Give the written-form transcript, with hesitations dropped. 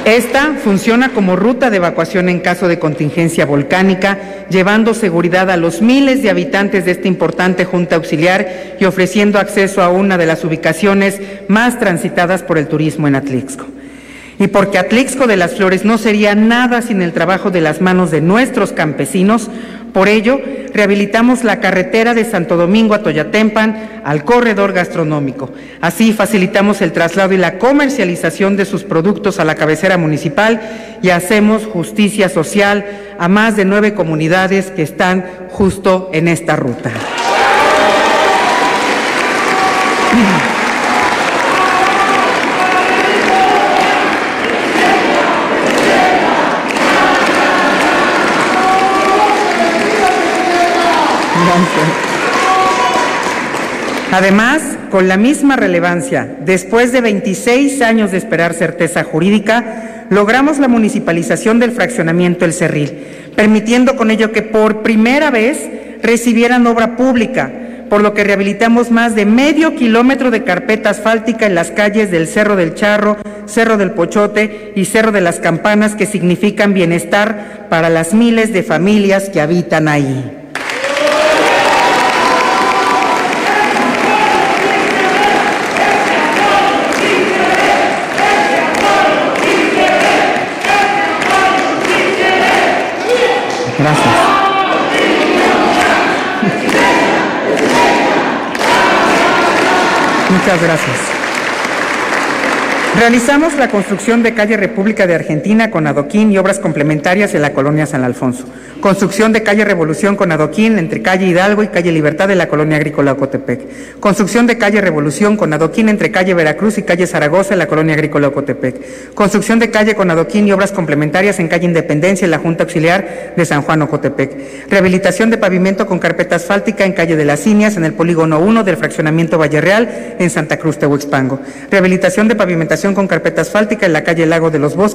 Esta funciona como ruta de evacuación en caso de contingencia volcánica, llevando seguridad a los miles de habitantes de esta importante junta auxiliar y ofreciendo acceso a una de las ubicaciones más transitadas por el turismo en Atlixco. Y porque Atlixco de las Flores no sería nada sin el trabajo de las manos de nuestros campesinos, por ello, rehabilitamos la carretera de Santo Domingo a Toyatempan al corredor gastronómico. Así facilitamos el traslado y la comercialización de sus productos a la cabecera municipal y hacemos justicia social a más de 9 comunidades que están justo en esta ruta. Además, con la misma relevancia, después de 26 años de esperar certeza jurídica, logramos la municipalización del fraccionamiento El Cerril, permitiendo con ello que por primera vez recibieran obra pública, por lo que rehabilitamos más de medio kilómetro de carpeta asfáltica en las calles del Cerro del Charro, Cerro del Pochote y Cerro de las Campanas, que significan bienestar para las miles de familias que habitan ahí. Gracias. Muchas gracias. Realizamos la construcción de calle República de Argentina con adoquín y obras complementarias en la colonia San Alfonso. Construcción de calle Revolución con adoquín entre calle Hidalgo y calle Libertad de la colonia agrícola Ocotepec. Construcción de calle Revolución con adoquín entre calle Veracruz y calle Zaragoza en la colonia agrícola Ocotepec. Construcción de calle con adoquín y obras complementarias en calle Independencia en la Junta Auxiliar de San Juan Ocotepec. Rehabilitación de pavimento con carpeta asfáltica en calle de las Indias en el polígono 1 del fraccionamiento Valle Real en Santa Cruz, Tehuixpango. Rehabilitación de pavimentación con carpeta asfáltica en la calle Lago de los Bosques